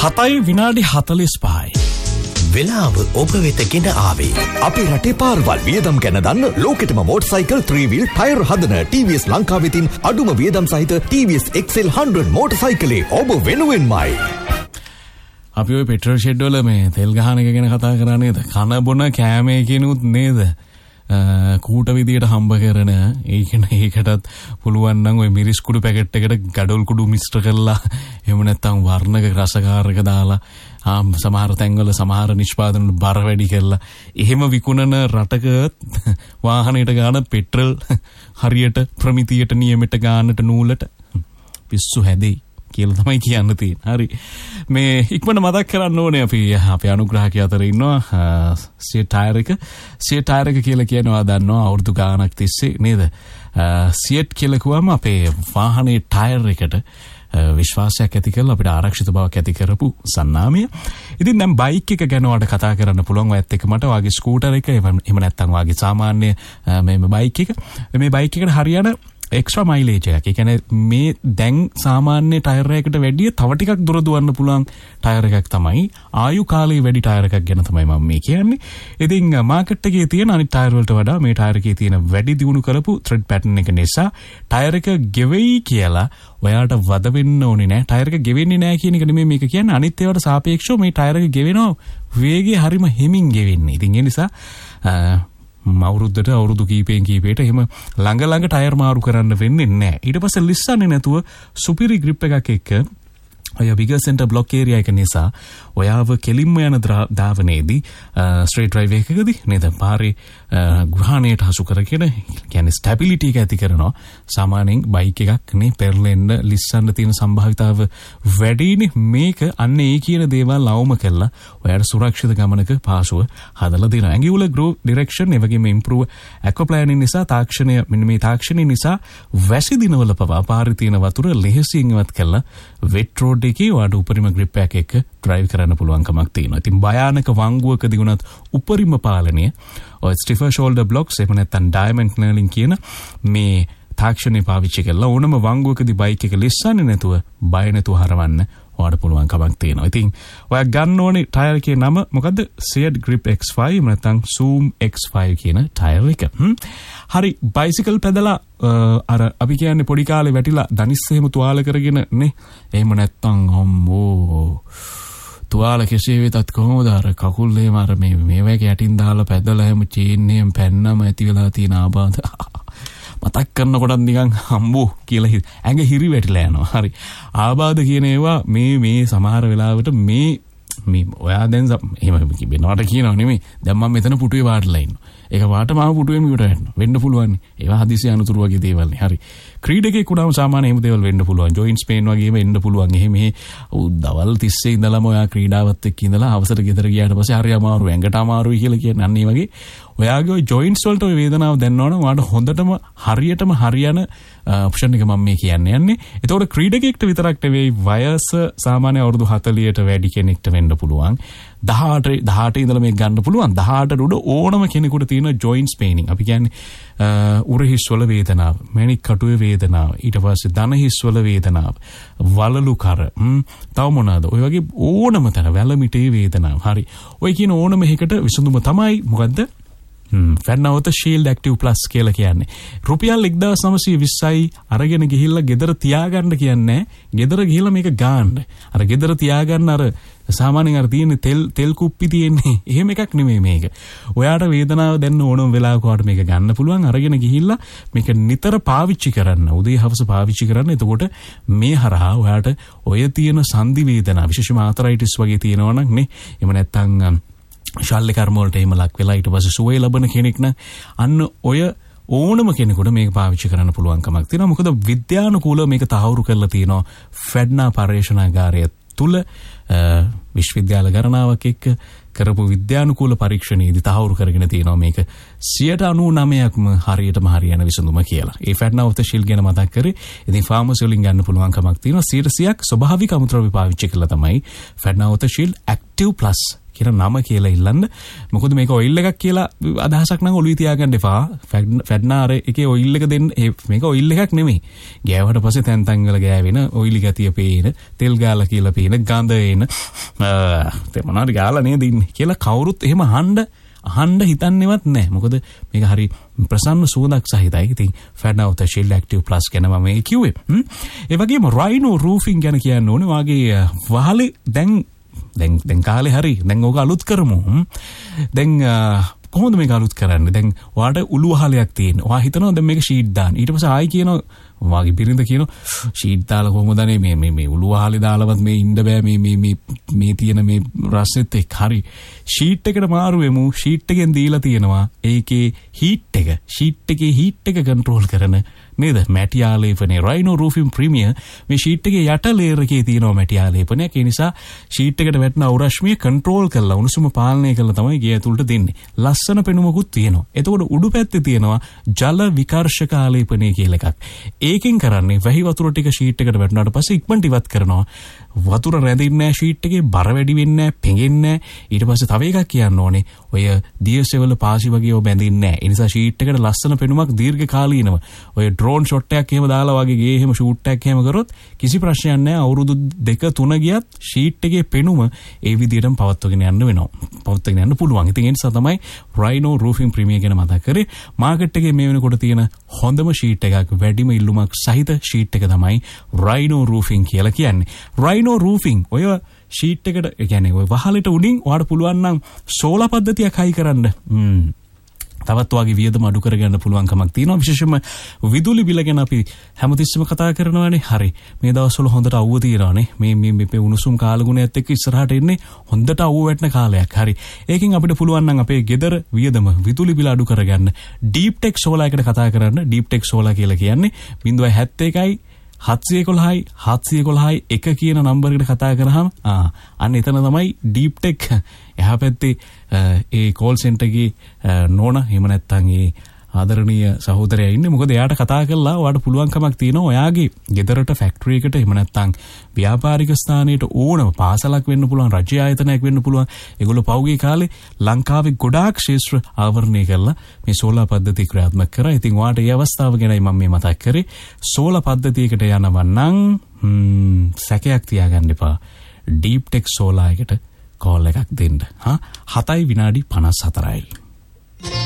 7:45 වෙලාව ඔබ වෙත ගෙන ආවේ. අපේ රටේ පාරවල් වියදම් ගැන දන්න ලෝකෙටම මෝටර්සයිකල් 3-wheel ටයර් හදන TVS ලංකාවේ තින් අඩුම වියදම් සහිත TVS XL 100 මෝටර්සයිකලේ ඔබ වෙනුවෙන්මයි. අපි ඔය පෙට්‍රල් ෂෙඩ් වල මේ තෙල් ගහන එක ගැන කතා කරා නේද? කන බොන කෑමේ කියනුත් නේද? කූට විදියට හම්බ කරන ඒකටත් පුළුවන් නම් ඔය මිරිස් කුඩු පැකට් එකට ගඩොල් කුඩු මිශ්‍ර කරලා එහෙම නැත්නම් වර්ණක රසකාරක දාලා සමහර තැන්වල සමහර නිෂ්පාදන වල බර වැඩි කරලා එහෙම විකුණන රටක වාහනයට ගාන පෙට්‍රල් හරියට ප්‍රමිතියට නියමිත ගානට නූලට පිස්සු හැදෙයි කියලා තමයි කියන්න තියෙන්නේ. හරි. මේ ඉක්මන මතක් කරන්න ඕනේ අපි අපේ අනුග්‍රහකය අතර ඉන්නවා සියට් ටයර් එක කියලා කියනවා දන්නවා අවුරුදු ගාණක් තිස්සේ නේද? සියට් කියලා කිව්වම අපේ වාහනේ ටයර් එකට විශ්වාසයක් ඇති කරලා අපිට ආරක්ෂිත බවක් ඇති කරපු සන්නාමය. ඉතින් දැන් බයික් එක ගැන වඩ කතා කරන්න පුළුවන් ඔයත් එක්ක මට වාගේ ස්කූටර් එක එහෙම නැත්නම් වාගේ සාමාන්‍ය මේ බයික් එක මේ බයික් එකට හරියන එක්ස්ට්‍රා මයිලේජ් එකක්. ඒ කියන්නේ මේ දැන් සාමාන්‍ය ටයර් එකකට වැඩිය තව ටිකක් දුර දුවන්න පුළුවන් ටයර් එකක් තමයි ආයු කාලේ වැඩි ටයර් එකක් ගැන තමයි මම මේ කියන්නේ. ඉතින් මාකට් එකේ තියෙන අනිත් ටයර් වලට වඩා මේ ටයර් එකේ තියෙන වැඩි දියුණු කරපු ත්‍රෙඩ් පැටර්න් එක නිසා ටයර් එක ගෙවෙයි කියලා ඔයාට වද වෙන්න ඕනේ නෑ. ටයර් එක ගෙවෙන්නේ නෑ කියන එක නෙමෙයි මේක කියන්නේ. අනිත් ඒවාට සාපේක්ෂව මේ ටයර් එක ගෙවෙනවා වේගය හරිම හිමින් ගෙවෙන්නේ. ඉතින් ඒ නිසා අවුරුද්දට අවුරුදු කීපයට එහෙම ළඟ ටයර් මාරු කරන්න වෙන්නේ නැහැ. ඊට පස්සේ ලිස්සන්නේ නැතුව සුපිරි ග්‍රිප් එකක් එක්ක ඔය බිගර් සෙන්ටර් බ්ලොක් ඒරියා එක නිසා ඔයාව කෙලින්ම යන ධාවනයේදී ස්ට්‍රේට් ඩ්‍රයිව් එකකදී නේද පාරේ ග්‍රහණයට හසු කරගෙන කියන්නේ ස්ටැබිලිටි එක ඇති කරනවා. සාමාන්‍යයෙන් බයික් එකක් නේ පෙරලෙන්න ලිස්සන්න තියෙන සම්භාවිතාව වැඩිනේ. මේක අන්න ඒ කියන දේවල් අවම කළා ඔයාට සුරක්ෂිත ගමනක පාසුව හදලා දෙනවා. ඇඟියුලර් ග්‍රෝව් ඩිරෙක්ෂන් ඒ වගේම ඉම්ප්‍රූව් ඇක්වාප්ලෑනින් නිසා තාක්ෂණය මෙන්න මේ තාක්ෂණය නිසා වැසි දිනවල පවා පාරේ තියෙන වතුර ලෙහෙසියෙන් ඉවත් කළා වෙට් රෝඩ් එකේ ඔයාට උපරිම ග්‍රිප් එකක් එක්ක ඩ්‍රයිව් කරන්න පුළුවන් කමක් තියෙනවා. ඉතින් භයානක වංගුවකදී වුණත් උපරිම පාලනය ඔය ස්ටිෆර් ෂෝල්ඩර් බ්ලොක්ස් එහෙම නැත්නම් ඩයමන්ඩ් නර්ලින් කියන මේ තාක්ෂණය පාවිච්චි කරලා ඕනම වංගුවකදී බයික් එක ලිස්සන්නේ නැතුව බය නැතුව හරවන්න ඔයාට පුළුවන් කමක් තියෙනවා. ඉතින් ඔයා ගන්න ඕනේ ටයර් එකේ නම මොකද්ද? Seat Grip X5 නැත්නම් Zoom X5 කියන ටයර් එක. හරි බයිසිකල් පැදලා අර අපි කියන්නේ පොඩි කාලේ වැටිලා දනිස් එහෙම තුවාල කරගෙන නේ. එහෙම නැත්නම් අම්මෝ තුවාල කෙසේ වෙතත් කොහොමද අර කකුල් එහෙම අර මේවැක යටින් දාලා පැදලා එහෙම චේන් එකෙන් පැන්නම ඇති වෙලා තියෙන ආබාධ මතක් කරනකොට නිකන් හම්බෝ කියලා ඇඟ හිරි වැටිලා යනවා. හරි ආබාධ කියන ඒවා මේ සමහර වෙලාවට මේ ඔයා දැන් එහෙම වෙනවට කියනවා නෙමෙයි. දැන් මම මෙතන පුටුවේ වාඩිලා ඉන්නවා. ඒක වාට මාව පුටුවෙම විතර වෙන්න පුළුවන්. ඒවා හදිසි අනුතුරු වගේ දේවල් නේ. හරි. ක්‍රීඩකෙක් උඩම සාමාන්‍ය එහෙම දේවල් වෙන්න පුළුවන්. ජොයින්ට්ස් පේන් වගේම එන්න පුළුවන්. එහෙම දවල් 30 ඉඳලම ඔයා ක්‍රීඩාවත් එක්ක ඉඳලා අවසර ගෙදර ගියාට පස්සේ හරි අමාරු ඇඟට අමාරුයි කියලා කියන්නේ. අන්න ඒ වගේ ඔයාගේ ওই ජොයින්ට්ස් වලට ওই වේදනාව දැනනවනම් ඔයාට හොඳටම හරියටම හරියන ඔප්ෂන් එක මම මේ කියන්නේ යන්නේ. ඒතකොට ක්‍රීඩකෙක්ට විතරක් නෙවෙයි වයස සාමාන්‍ය අවුරුදු 40ට වැඩි කෙනෙක්ට වෙන්න පුළුවන්. 18 ඉඳලා මේක ගන්න පුළුවන්. 18ට උඩ ඕනම කෙනෙකුට තියෙන ජොයින්ට්ස් පේනින්. අපි කියන්නේ උරහිස් වල වේදනාව, මැණික් කටුවේ වේදනාව, ඊට පස්සේ දන හිස් වල වේදනාව, වලලු කර, තව මොනවාද? ඔය වගේ ඕනම තැන වැලමිටේ වේදනාව. හරි. ඔය කියන ඕනම එකකට විසඳුම තමයි මොකද්ද? ෆැන්නවත ශීල්ඩ් ඇක්ටිව් ප්ලස් කියලා කියන්නේ. රුපියල් 1920යි අරගෙන ගිහිල්ලා ගෙදර තියාගන්න කියන්නේ. ගෙදර ගිහිල්ලා මේක ගන්න. අර ගෙදර තියාගන්න අර සාමාන්‍යයෙන් අර තියෙන තෙල් කුප්පි තියෙන්නේ. එහෙම එකක් නෙමෙයි මේක. ඔයාට වේදනාව දැන්න ඕනම වෙලාවක ඔයාට මේක ගන්න පුළුවන්. අරගෙන ගිහිල්ලා මේක නිතර පාවිච්චි කරන්න. උදේ හවස පාවිච්චි කරන්න. එතකොට මේ හරහා ඔයාට ඔය තියෙන සංදි වේදනා විශේෂයෙන්ම ආතරයිටිස් වගේ තියෙනවා නම් නේ. එහෙම නැත්නම් ශල්්‍ය කර්ම වලට එහෙම ලක් වෙලා ඊට පස්සේ සුවය ලබන කෙනෙක් නම් අන්න ඔය ඕනම කෙනෙකුට මේක පාවිච්චි කරන්න පුළුවන් කමක් තියෙනවා. මොකද විද්‍යානුකූලව මේක තහවුරු කරලා තියෙනවා ෆෙඩ්නා පර්යේෂණාගාරය තුල විශ්වවිද්‍යාල ගණනාවක් එක්ක කරපු විද්‍යානුකූල පරීක්ෂණයේදී තහවුරු කරගෙන තියෙනවා මේක 99%ක්ම හරියටම හරියන විසඳුම කියලා. ඒ ෆැට්නා ඔෆ් ද ෂීල්ඩ් ගැන මතක් කරේ. ඉතින් ෆාමසි වලින් ගන්න පුළුවන් කමක් තියෙනවා. 100%ක් ස්වභාවික අමුද්‍රව්‍ය පාවිච්චි කළා තමයි ෆැට්නා of the shield active plus කියන නම කියලා ඉල්ලන්න. මොකද මේක ඔයිල් එකක් කියලා අදහසක් නම් ඔළුවේ තියාගන්න එපා. ෆැඩ්නාර එකේ ඔයිල් එක දෙන්න මේක ඔයිල් එකක් නෙමෙයි. ගෑවට පස්සේ තැන් තැන් වල ගෑවෙන ඔයිලි ගතිය පේන, තෙල් ගාලා කියලා පේන, ගඳ එන මොනවාරි ගාලා නේද ඉන්නේ කියලා කවුරුත් එහෙම අහන්න හිතන්නේවත් නැහැ. මොකද මේක හරි ප්‍රසන්න සුවඳක් සහිතයි. ඉතින් ෆැඩ්නාවත ෂීල්ඩ් ඇක්ටිව් ප්ලස් ගැන මම මේ කිව්වේ. ඒ වගේම රයිනෝ රූෆින් ගැන කියන්න ඕනේ. වාගේ වහලේ දැන් කාලේ හරි දැන් ඕක අලුත් කරමු. දැන් කොහොමද මේක අලුත් කරන්නේ? දැන් ඔයාට උළු වහලයක් තියෙනවා. ඔයා හිතනවා දැන් මේක ෂීට් දාන්න. ඊට පස්සේ ආයි කියනවා වාගේ බිරිඳ කියනවා ෂීට් දාලා කොහොමද මේ උළු වහලේ දාලවත් මේ ඉන්න බෑ මේ තියෙන මේ රස්සෙත් එක්ක. හරි ෂීට් එකට මාරු වෙමු. ෂීට් එකෙන් දීලා තියෙනවා ඒකේ හීට් එක. ෂීට් එකේ හීට් එක කන්ට්‍රෝල් කරන නේද මැටි ආලේපනේ. රයිනෝ රූෆින් ප්‍රීමියර් මේ ෂීට් එකේ යට ලේයර් එකේ තියෙනවා මැටි ආලේපනයක්. ඒ නිසා ෂීට් එකට වැටෙන අවරශ්මිය කන්ට්‍රෝල් කරලා උණුසුම පාලනය කරලා තමයි ගේ ඇතුළට දෙන්නේ. ලස්සන පෙනුමකුත් තියෙනවා. එතකොට උඩු පැත්තේ තියෙනවා ජල විකර්ෂක ආලේපනය කියලා එකක්. ඒකෙන් කරන්නේ වැහි වතුර ටික ෂීට් එකට වැටුණාට පස්සේ ඉක්මනට ඉවත් කරනවා. වතුර රැඳෙන්නේ නැහැ ෂීට් එකේ, බර වැඩි වෙන්නේ නැහැ, පෙඟෙන්නේ නැහැ. ඊට පස්සේ තව එකක් කියන්න ඕනේ. ඔය දියසෙවල පාසි වගේ ඔය බැඳින්නේ නැහැ. ඒ නිසා ෂීට් එකට ලස්සන පෙනුමක් දීර්ඝ කාලීනව ඔය ඩ්‍රෝන් ෂොට් එකක් එහෙම දාලා වගේ ගේ එහෙම ෂූට් එකක් එහෙම කරොත් කිසි ප්‍රශ්නයක් නැහැ. අවුරුදු 2-3 ගියත් ෂීට් එකේ පෙනුම ඒ විදිහටම පවත්වාගෙන යන්න වෙනවා. පවත්වාගෙන යන්න පුළුවන්. ඉතින් ඒ නිසා තමයි රයිනෝ රූෆින් ප්‍රීමියර් ගැන මතක් කරේ. මාකට් එකේ මේ වෙනකොට තියෙන හොඳම ෂීට් එකක්, වැඩිම ඉල්ලුමක් සහිත ෂීට් එක තමයි රයිනෝ රූෆින් කියලා කියන්නේ. රයිනෝ රූෆින් ඔය ෂීට් එකට ඒ කියන්නේ ඔය වහලට උඩින් ඔයාලට පුළුවන් නම් සෝලා පද්ධතියක් හයි කරන්න. තවත් වගේ වියදම අඩු කරගන්න පුළුවන්කමක් තියෙනවා. විශේෂයෙන්ම විදුලි බිල ගැන අපි හැමතිස්සෙම කතා කරනවානේ. හරි මේ දවස්වල හොඳට අවුව තියනවානේ. මේ උණුසුම් කාලගුණයත් එක්ක ඉස්සරහට එන්නේ හොඳට අවුව වැටෙන කාලයක්. හරි ඒකෙන් අපිට පුළුවන් නම් අපේ ගෙදර වියදම විදුලි බිල අඩු කරගන්න ඩීප්ටෙක් සෝලා එකට කතා කරන්න. ඩීප්ටෙක් සෝලා කියලා කියන්නේ 0.71 711යි 711යි 1 කියන නම්බර් එකට කතා කරාම අන්න එතන තමයි ඩීප්ටෙක් එහා පැත්තේ ඒ කෝල් සෙන්ටර් එකේ නෝනා එහෙම නැත්නම් ඒ ආදරණීය සහෝදරයා ඉන්නේ. මොකද එයාට කතා කරලා ඔයාට පුළුවන්කමක් තියෙනවා ඔයාගේ ගෙදරට ෆැක්ටරි එකට එහෙම නැත්නම් ව්‍යාපාරික ස්ථානයට ඕනම පාසලක් වෙන්න පුළුවන්, රජ්‍ය ආයතනයක් වෙන්න පුළුවන්. ඒගොල්ලෝ පහුගිය කාලේ ලංකාවේ ගොඩාක් ක්ෂේත්‍ර ආවරණය කරලා මේ සෝලා පද්ධතිය ක්‍රියාත්මක කරා. ඉතින් ඔයාට ඒ අවස්ථාව ගැනයි මම මේ මතක් කරේ. සෝලා පද්ධතියකට යනවා නම් සැකයක් තියාගන්න එපා. ඩීප්ටෙක් සෝලා එකට කෝල් එකක් දෙන්න. 7 විනාඩි 54යි.